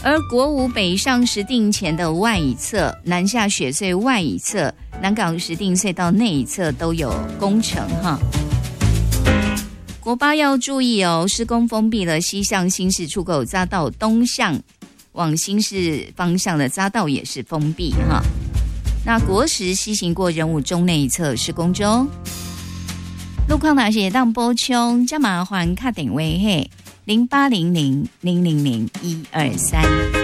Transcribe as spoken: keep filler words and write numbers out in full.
而国五北上石碇前的外一侧、南下雪隧外一侧、南港石碇隧道内一侧都有工程哈。国八要注意哦，施工封闭了西向新市出口匝道东向往新市方向的匝道也是封闭哈。那国十西行过仁武中内一侧施工中，路况哪些当补充？加麻烦卡点位嘿零八零零零零零一二三。